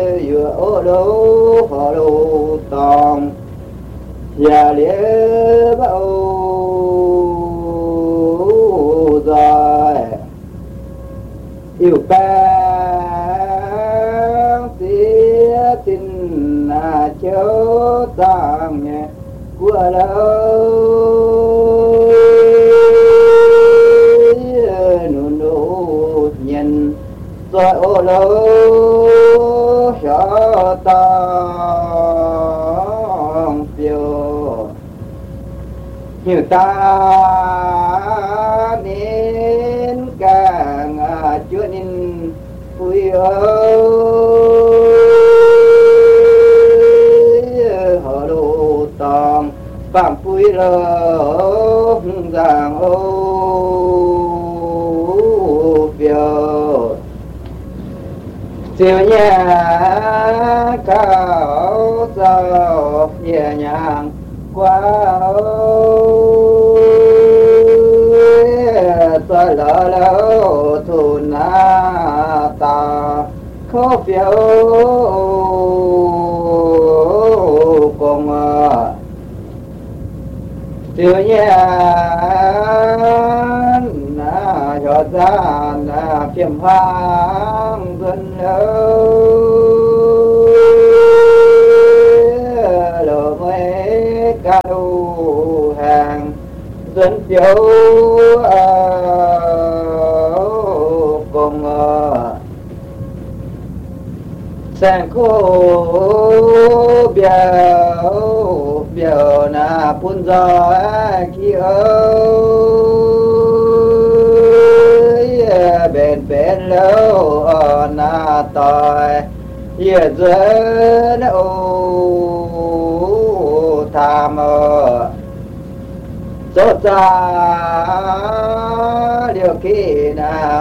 vừa ô lô họ lô tòng nhà lễ bao rồi yêu bang tía tin chớ tàng nhẹ của lâu nụ nụ nhìn rồi ô lô cho tàng phiêu như ta nên càng chưa nên vui ơi họ đồ tòng phạm vui lỡ rằng ô phiêu siêu nhà cao giàu nhẹ nhàng qua tôi lỡ lỡ thù na ta khó phiếu cùng siêu nhà na cho ra na phiền hoang dân lỡ mấy ca đu hàng dân phiếu cùng sang khô biểu biểu na phun gió khi ơi bên bên lâu na tỏi giờ dân ô tham số ra điều kỳ na